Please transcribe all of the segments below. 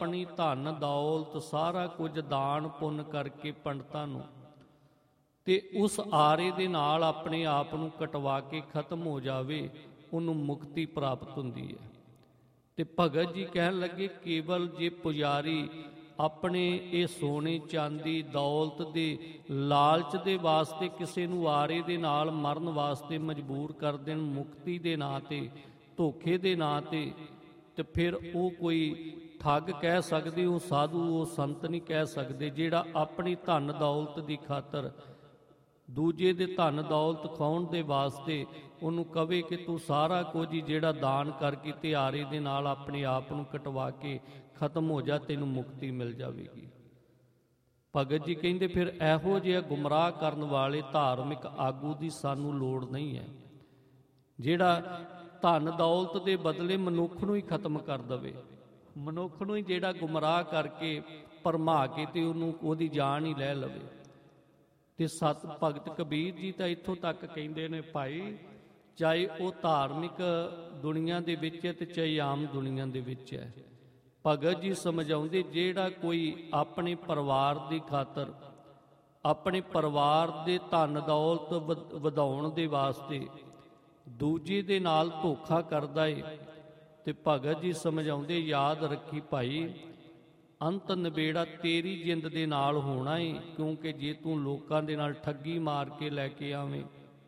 ਆਪਣੀ ਧਨ ਦੌਲਤ ਸਾਰਾ ਕੁਝ ਦਾਨ ਪੁੰਨ ਕਰਕੇ ਪੰਡਤਾਂ ਨੂੰ ਤੇ ਉਸ ਆਰੇ ਦੇ ਨਾਲ ਆਪਣੇ ਆਪ ਨੂੰ ਕਟਵਾ ਕੇ ਖਤਮ ਹੋ ਜਾਵੇ, ਉਹਨੂੰ ਮੁਕਤੀ ਪ੍ਰਾਪਤ ਹੁੰਦੀ ਹੈ। ਤੇ ਭਗਤ ਜੀ ਕਹਿਣ ਲੱਗੇ, ਕੇਵਲ ਜੇ ਪੁਜਾਰੀ ਆਪਣੇ ਇਹ ਸੋਨੇ ਚਾਂਦੀ ਦੌਲਤ ਦੇ ਲਾਲਚ ਦੇ ਵਾਸਤੇ ਕਿਸੇ ਨੂੰ ਆਰੇ ਦੇ ਨਾਲ ਮਰਨ ਵਾਸਤੇ ਮਜਬੂਰ ਕਰ ਦੇਣ ਮੁਕਤੀ ਦੇ ਨਾਂ 'ਤੇ, ਧੋਖੇ ਦੇ ਨਾਂ 'ਤੇ, ਤੇ ਫਿਰ ਉਹ ਕੋਈ ਠੱਗ ਕਹਿ ਸਕਦੇ, ਉਹ ਸਾਧੂ ਉਹ ਸੰਤ ਨਹੀਂ ਕਹਿ ਸਕਦੇ। ਜਿਹੜਾ ਆਪਣੀ ਧਨ ਦੌਲਤ ਦੀ ਖਾਤਰ ਦੂਜੇ ਦੇ ਧਨ ਦੌਲਤ ਖਾਉਣ ਦੇ ਵਾਸਤੇ ਉਹਨੂੰ ਕਵੇ ਕਿ ਤੂੰ ਸਾਰਾ ਕੁਝ ਹੀ ਜਿਹੜਾ ਦਾਨ ਕਰਕੇ ਤੇ ਆਰੇ ਦੇ ਨਾਲ ਆਪਣੇ ਆਪ ਨੂੰ ਕਟਵਾ ਕੇ ਖਤਮ ਹੋ ਜਾ, ਤੈਨੂੰ ਮੁਕਤੀ ਮਿਲ ਜਾਵੇਗੀ। ਭਗਤ ਜੀ ਕਹਿੰਦੇ ਫਿਰ ਇਹੋ ਜਿਹਾ ਗੁੰਮਰਾਹ ਕਰਨ ਵਾਲੇ ਧਾਰਮਿਕ ਆਗੂ ਦੀ ਸਾਨੂੰ ਲੋੜ ਨਹੀਂ ਹੈ, ਜਿਹੜਾ ਧਨ ਦੌਲਤ ਦੇ ਬਦਲੇ ਮਨੁੱਖ ਨੂੰ ਹੀ ਖਤਮ ਕਰ ਦੇਵੇ, ਮਨੁੱਖ ਨੂੰ ਹੀ ਜਿਹੜਾ ਗੁੰਮਰਾਹ ਕਰਕੇ ਭਰਮਾ ਕੇ ਤੇ ਉਹਨੂੰ ਉਹਦੀ ਜਾਨ ਹੀ ਲੈ ਲਵੇ। ਤੇ ਸਤ ਭਗਤ ਕਬੀਰ ਜੀ ਤਾਂ ਇੱਥੋਂ ਤੱਕ ਕਹਿੰਦੇ ਨੇ, ਭਾਈ ਚਾਹੇ ਉਹ ਧਾਰਮਿਕ ਦੁਨੀਆ ਦੇ ਵਿੱਚ ਹੈ ਤੇ ਚਾਹੇ ਆਮ ਦੁਨੀਆ ਦੇ ਵਿੱਚ ਹੈ, ਭਗਤ ਜੀ ਸਮਝਾਉਂਦੇ ਜਿਹੜਾ ਕੋਈ ਆਪਣੇ ਪਰਿਵਾਰ ਦੀ ਖਾਤਰ ਆਪਣੇ ਪਰਿਵਾਰ ਦੇ ਧਨ ਦੌਲਤ ਵਧਾਉਣ ਦੇ ਵਾਸਤੇ ਦੂਜੇ ਦੇ ਨਾਲ ਧੋਖਾ ਕਰਦਾ ਏ, ਤੇ ਭਗਤ ਜੀ ਸਮਝਾਉਂਦੇ ਯਾਦ ਰੱਖੀ ਭਾਈ, ਅੰਤ ਨਿਬੇੜਾ ਤੇਰੀ ਜਿੰਦ ਦੇ ਨਾਲ ਹੋਣਾ ਏ। ਕਿਉਂਕਿ ਜੇ ਤੂੰ ਲੋਕਾਂ ਦੇ ਨਾਲ ਠੱਗੀ ਮਾਰ ਕੇ ਲੈ ਕੇ ਆਵੇਂ,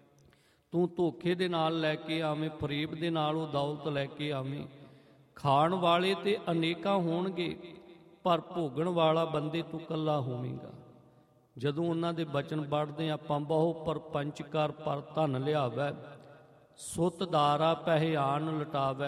ਤੂੰ ਧੋਖੇ ਦੇ ਨਾਲ ਲੈ ਕੇ ਆਵੇਂ, ਫਰੇਬ ਦੇ ਨਾਲ ਉਹ ਦੌਲਤ ਲੈ ਕੇ ਆਵੇਂ, ਖਾਣ ਵਾਲੇ ਤੇ ਅਨੇਕਾਂ ਹੋਣਗੇ ਪਰ ਭੋਗਣ ਵਾਲਾ ਬੰਦੇ ਤੂੰ ਇਕੱਲਾ ਹੋਵੇਂਗਾ। ਜਦੋਂ ਉਹਨਾਂ ਦੇ ਬਚਨ ਪੜ੍ਹਦੇ ਆਪਾਂ, ਬਹੁ ਪਰਪੰਚ ਕਰ ਪਰ ਧਨ ਲਿਆਵੈ, ਸੁਤ ਦਾਰਾ ਪਹਿਆਨ ਲਟਾਵੈ,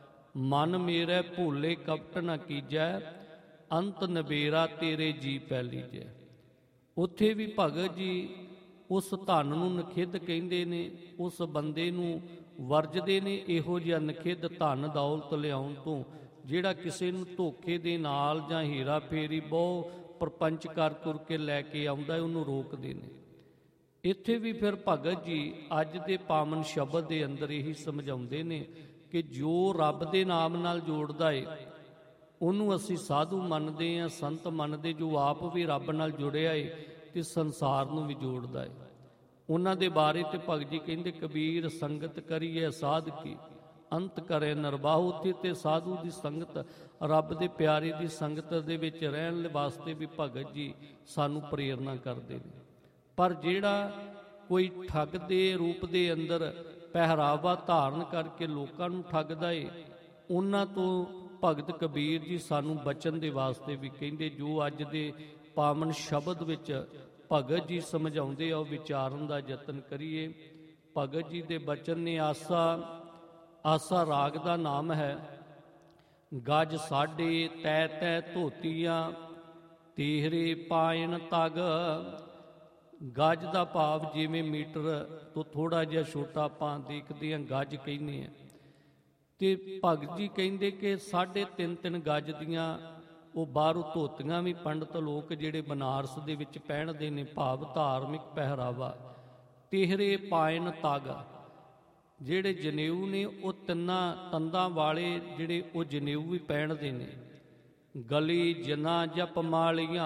ਮਨ ਮੇਰੇ ਭੂਲੇ ਕਪਟ ਨ ਕੀਜੈ, ਅੰਤ ਨਬੇਰਾ ਤੇਰੇ ਜੀ ਪੈ ਲੀਜੈ। ਉੱਥੇ ਵੀ ਭਗਤ ਜੀ ਉਸ ਧਨ ਨੂੰ ਨਖਿੱਧ ਕਹਿੰਦੇ ਨੇ, ਉਸ ਬੰਦੇ ਨੂੰ ਵਰਜਦੇ ਨੇ ਇਹੋ ਜਿਹਾ ਨਖਿੱਧ ਧਨ ਦੌਲਤ ਲਿਆਉਣ ਤੋਂ, ਜਿਹੜਾ ਕਿਸੇ ਨੂੰ ਧੋਖੇ ਦੇ ਨਾਲ ਜਾਂ ਹੀਰਾ ਫੇਰੀ ਬਹੁ ਪਰਪੰਚ ਕਰ ਤੁਰ ਕੇ ਲੈ ਕੇ ਆਉਂਦਾ, ਉਹਨੂੰ ਰੋਕਦੇ ਨੇ। ਇੱਥੇ ਵੀ ਫਿਰ ਭਗਤ ਜੀ ਅੱਜ ਦੇ ਪਾਵਨ ਸ਼ਬਦ ਦੇ ਅੰਦਰ ਇਹੀ ਸਮਝਾਉਂਦੇ ਨੇ ਕਿ ਜੋ ਰੱਬ ਦੇ ਨਾਮ ਨਾਲ ਜੋੜਦਾ ਏ ਉਹਨੂੰ ਅਸੀਂ ਸਾਧੂ ਮੰਨਦੇ ਹਾਂ, ਸੰਤ ਮੰਨਦੇ, ਜੋ ਆਪ ਵੀ ਰੱਬ ਨਾਲ ਜੁੜਿਆ ਏ ਤੇ ਸੰਸਾਰ ਨੂੰ ਵੀ ਜੋੜਦਾ ਏ। ਉਹਨਾਂ ਦੇ ਬਾਰੇ ਤੇ ਭਗਤ ਜੀ ਕਹਿੰਦੇ, ਕਬੀਰ ਸੰਗਤ ਕਰੀਏ ਸਾਧ ਕੀ, ਅੰਤ ਕਰੇ ਨਿਰਬਾਹੂ। ਉੱਥੇ ਤੇ ਸਾਧੂ ਦੀ ਸੰਗਤ, ਰੱਬ ਦੇ ਪਿਆਰੇ ਦੀ ਸੰਗਤ ਦੇ ਵਿੱਚ ਰਹਿਣ ਵਾਸਤੇ ਵੀ ਭਗਤ ਜੀ ਸਾਨੂੰ ਪ੍ਰੇਰਨਾ ਕਰਦੇ ਨੇ। ਪਰ ਜਿਹੜਾ ਕੋਈ ਠੱਗ ਦੇ ਰੂਪ ਦੇ ਅੰਦਰ ਪਹਿਰਾਵਾ ਧਾਰਨ ਕਰਕੇ ਲੋਕਾਂ ਨੂੰ ਠੱਗਦਾ ਏ, ਉਹਨਾਂ ਤੋਂ ਭਗਤ ਕਬੀਰ ਜੀ ਸਾਨੂੰ ਬਚਨ ਦੇ ਵਾਸਤੇ ਵੀ ਕਹਿੰਦੇ। ਜੋ ਅੱਜ ਦੇ ਪਾਵਨ ਸ਼ਬਦ ਵਿੱਚ ਭਗਤ ਜੀ ਸਮਝਾਉਂਦੇ ਆ, ਉਹ ਵਿਚਾਰਨ ਦਾ ਯਤਨ ਕਰੀਏ। ਭਗਤ ਜੀ ਦੇ ਬਚਨ ਨੇ, ਆਸਾ ਰਾਗ ਦਾ ਨਾਮ ਹੈ। ਗਜ ਸਾਢੇ ਤੈ ਤੈ ਧੋਤੀਆਂ, ਤੇਹਰੇ ਪਾਇਨ ਤਗ। ਗਜ ਦਾ ਭਾਵ ਜਿਵੇਂ ਮੀਟਰ ਤੋਂ ਥੋੜਾ ਜਿਹਾ ਛੋਟਾ ਆਪਾਂ ਦੇਖਦੇ ਹਾਂ, ਗਜ ਕਹਿੰਦੇ ਆ। ਤੇ ਭਗਤ ਜੀ ਕਹਿੰਦੇ ਕਿ 3.5 ਗਜ ਦੀਆਂ ਉਹ ਬਾਹਰੋਂ ਧੋਤੀਆਂ ਵੀ ਪੰਡਤ ਲੋਕ ਜਿਹੜੇ ਬਨਾਰਸ ਦੇ ਵਿੱਚ ਪਹਿਨਦੇ ਨੇ, ਭਾਵ ਧਾਰਮਿਕ ਪਹਿਰਾਵਾ। ਤੇਹਰੇ ਪਾਇਨ ਤਗ, ਜਿਹੜੇ ਜਨੇਊ ਨੇ ਉਹ 3 ਤੰਦਾਂ ਵਾਲੇ ਜਿਹੜੇ ਉਹ ਜਨੇਊ ਵੀ ਪਹਿਨਦੇ ਨੇ। ਗਲੀ ਜਨਾ ਜਪ ਮਾਲੀਆਂ,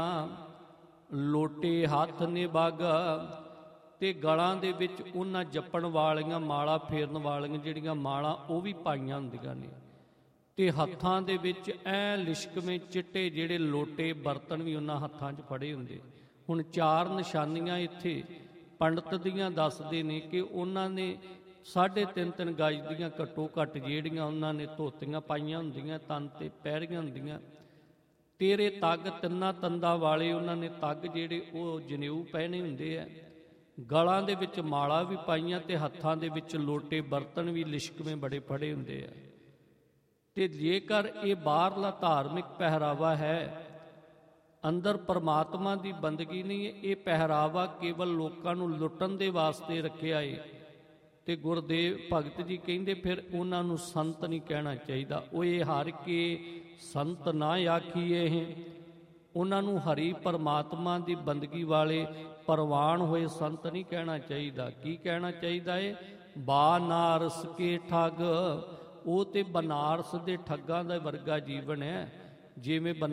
ਲੋਟੇ ਹੱਥ ਨੇ ਬੱਗ। ਤੇ ਗਲਾਂ ਦੇ ਵਿੱਚ ਉਹਨਾਂ ਜਪਣ ਵਾਲੀਆਂ, ਮਾਲਾ ਫੇਰਨ ਵਾਲੀਆਂ ਜਿਹੜੀਆਂ ਮਾਲਾਂ ਉਹ ਵੀ ਪਾਈਆਂ ਹੁੰਦੀਆਂ ਨੇ। ਤੇ ਹੱਥਾਂ ਦੇ ਵਿੱਚ ਐ ਲਿਸ਼ਕਵੇਂ ਚਿੱਟੇ ਜਿਹੜੇ ਲੋਟੇ ਬਰਤਨ ਵੀ ਉਹਨਾਂ ਹੱਥਾਂ 'ਚ ਫੜੇ ਹੁੰਦੇ। ਹੁਣ 4 ਨਿਸ਼ਾਨੀਆਂ ਇੱਥੇ ਪੰਡਤ ਦੀਆਂ ਦੱਸਦੇ ਨੇ ਕਿ ਉਹਨਾਂ ਨੇ 3.5 ਗਜ ਦੀਆਂ ਘੱਟੋ ਘੱਟ ਜਿਹੜੀਆਂ ਉਹਨਾਂ ਨੇ ਧੋਤੀਆਂ ਪਾਈਆਂ ਹੁੰਦੀਆਂ, ਤਨ ਤੇ ਪਹਿਰੀਆਂ ਹੁੰਦੀਆਂ। ਤੇਰੇ ਤੱਗ 3 ਤੰਦਾਂ ਵਾਲੇ ਉਹਨਾਂ ਨੇ ਤੱਗ ਜਿਹੜੇ ਉਹ ਜਨੇਊ ਪਹਿਨੇ ਹੁੰਦੇ ਆ। ਗਲਾਂ ਦੇ ਵਿੱਚ ਮਾਲਾ ਵੀ ਪਾਈਆਂ ਤੇ ਹੱਥਾਂ ਦੇ ਵਿੱਚ ਲੋਟੇ ਬਰਤਨ ਵੀ ਲਿਸ਼ਕਵੇਂ ਬੜੇ ਫੜੇ ਹੁੰਦੇ ਆ। ਤੇ ਜੇਕਰ ਇਹ ਬਾਹਰਲਾ ਧਾਰਮਿਕ ਪਹਿਰਾਵਾ ਹੈ, ਅੰਦਰ ਪਰਮਾਤਮਾ ਦੀ ਬੰਦਗੀ ਨਹੀਂ ਹੈ, ਇਹ ਪਹਿਰਾਵਾ ਕੇਵਲ ਲੋਕਾਂ ਨੂੰ ਲੁੱਟਣ ਦੇ ਵਾਸਤੇ ਰੱਖਿਆ ਏ। ਤੇ ਗੁਰਦੇਵ ਭਗਤ ਜੀ ਕਹਿੰਦੇ ਫਿਰ ਉਹਨਾਂ ਨੂੰ ਸੰਤ ਨਹੀਂ ਕਹਿਣਾ ਚਾਹੀਦਾ। ਉਹ ਇਹ ਹਰ ਕੇ ਸੰਤ ਨਾ ਆਖੀਏ, ਉਹਨਾਂ ਨੂੰ ਹਰੀ ਪਰਮਾਤਮਾ ਦੀ ਬੰਦਗੀ ਵਾਲੇ ਪ੍ਰਵਾਨ ਹੋਏ ਸੰਤ ਨਹੀਂ ਕਹਿਣਾ ਚਾਹੀਦਾ। ਕੀ ਕਹਿਣਾ ਚਾਹੀਦਾ ਏ? ਬਾਨਾਰਸ ਕੇ ਠੱਗ। ਉਹ ਤੇ ਬਨਾਰਸ ਦੇ ਠੱਗਾਂ ਦਾ ਵਰਗਾ ਜੀਵਨ ਹੈ। ਜਿਵੇਂ